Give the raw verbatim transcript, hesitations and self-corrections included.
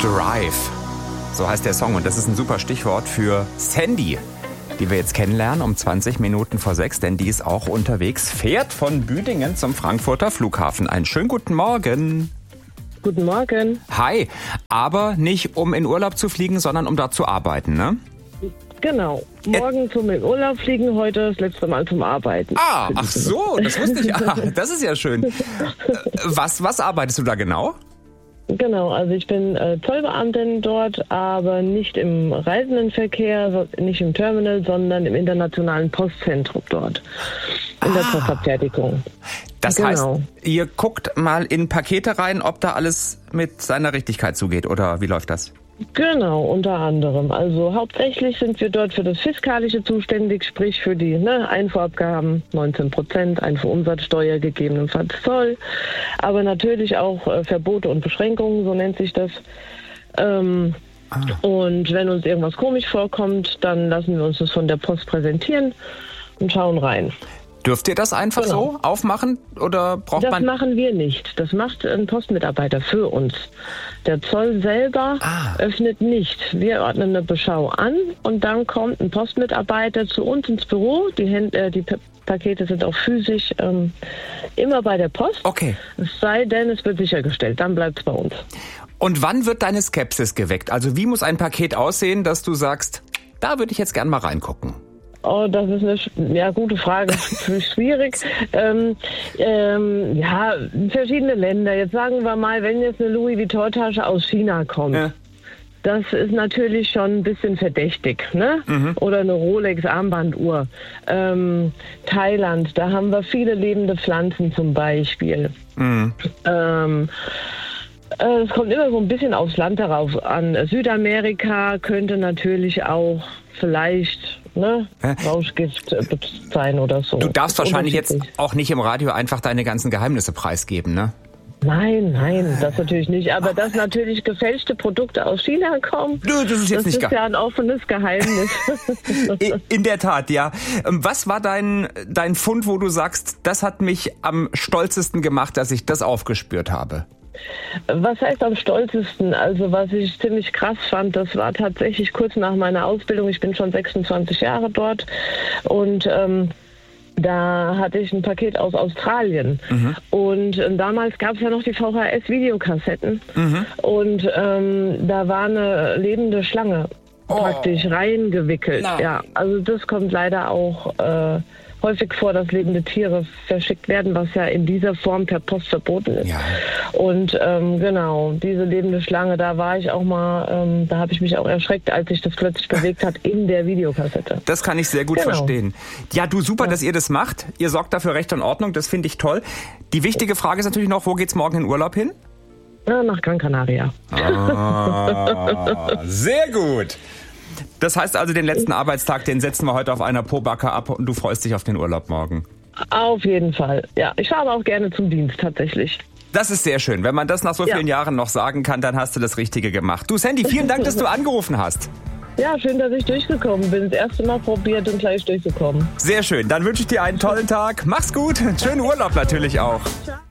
Drive. So heißt der Song und das ist ein super Stichwort für Sandy, die wir jetzt kennenlernen um zwanzig Minuten vor sechs, denn die ist auch unterwegs, fährt von Büdingen zum Frankfurter Flughafen. Einen schönen guten Morgen. Guten Morgen. Hi, aber nicht um in Urlaub zu fliegen, sondern um dort zu arbeiten, ne? Genau. Morgen zum in Urlaub fliegen, heute das letzte Mal zum Arbeiten. Ah, ach so, das wusste ich. Ah, das ist ja schön. Was, was arbeitest du da genau? Genau, also ich bin äh, Zollbeamtin dort, aber nicht im Reisendenverkehr, so, nicht im Terminal, sondern im internationalen Postzentrum dort. In der Ah. Postabfertigung. Das Genau. heißt, ihr guckt mal in Pakete rein, ob da alles mit seiner Richtigkeit zugeht, oder wie läuft das? Genau, unter anderem. Also hauptsächlich sind wir dort für das Fiskalische zuständig, sprich für die ne, Einfuhrabgaben, neunzehn Prozent, Einfuhrumsatzsteuer, gegebenenfalls Zoll, aber natürlich auch äh, Verbote und Beschränkungen, so nennt sich das. Ähm, Ah. Und wenn uns irgendwas komisch vorkommt, dann lassen wir uns das von der Post präsentieren und schauen rein. Dürft ihr das einfach Genau. so aufmachen oder braucht Das man... machen wir nicht. Das macht ein Postmitarbeiter für uns. Der Zoll selber Ah. öffnet nicht. Wir ordnen eine Beschau an und dann kommt ein Postmitarbeiter zu uns ins Büro. Die, Händ äh, die P Pakete sind auch physisch ähm, immer bei der Post. Okay. Es sei denn, es wird sichergestellt. Dann bleibt es bei uns. Und wann wird deine Skepsis geweckt? Also wie muss ein Paket aussehen, dass du sagst, da würde ich jetzt gern mal reingucken? Oh, das ist eine sch- ja, gute Frage. Schwierig. Ähm, ähm, ja, verschiedene Länder. Jetzt sagen wir mal, wenn jetzt eine Louis Vuitton-Tasche aus China kommt. Ja. Das ist natürlich schon ein bisschen verdächtig, ne? Mhm. Oder eine Rolex-Armbanduhr. Ähm, Thailand, da haben wir viele lebende Pflanzen zum Beispiel. Mhm. Ähm, äh, es kommt immer so ein bisschen aufs Land darauf an. Südamerika könnte natürlich auch vielleicht ne, Hä? Rauschgift äh, sein oder so. Du darfst wahrscheinlich jetzt Unterschiedlich. auch nicht im Radio einfach deine ganzen Geheimnisse preisgeben, ne? Nein, nein, das natürlich nicht. Aber dass natürlich gefälschte Produkte aus China kommen, Nö, das ist jetzt das nicht ist ge- ja ein offenes Geheimnis. I- In der Tat, ja. Ähm, Was war dein, dein Fund, wo du sagst, das hat mich am stolzesten gemacht, dass ich das aufgespürt habe? Was heißt am stolzesten? Also was ich ziemlich krass fand, das war tatsächlich kurz nach meiner Ausbildung. Ich bin schon sechsundzwanzig Jahre dort und ähm, da hatte ich ein Paket aus Australien. Mhm. Und ähm, damals gab es ja noch die V H S-Videokassetten. Mhm. Und ähm, da war eine lebende Schlange Oh. praktisch reingewickelt. Nein. Ja, also das kommt leider auch äh, häufig vor, dass lebende Tiere verschickt werden, was ja in dieser Form per Post verboten ist. Ja. Und ähm, genau, diese lebende Schlange, da war ich auch mal, ähm, da habe ich mich auch erschreckt, als sich das plötzlich bewegt hat in der Videokassette. Das kann ich sehr gut Genau. verstehen. Ja, du, super, dass ihr das macht. Ihr sorgt dafür Recht und Ordnung, das finde ich toll. Die wichtige Frage ist natürlich noch, wo geht's morgen in Urlaub hin? Ja, nach Gran Canaria. Ah, sehr gut. Das heißt also, den letzten Arbeitstag, den setzen wir heute auf einer Pobacke ab und du freust dich auf den Urlaub morgen. Auf jeden Fall, ja. Ich fahre aber auch gerne zum Dienst, tatsächlich. Das ist sehr schön. Wenn man das nach so Ja. vielen Jahren noch sagen kann, dann hast du das Richtige gemacht. Du, Sandy, vielen Dank, dass du angerufen hast. Ja, schön, dass ich durchgekommen bin. Das erste Mal probiert und gleich durchgekommen. Sehr schön. Dann wünsche ich dir einen tollen Tag. Mach's gut. Schönen Urlaub natürlich auch. Ciao.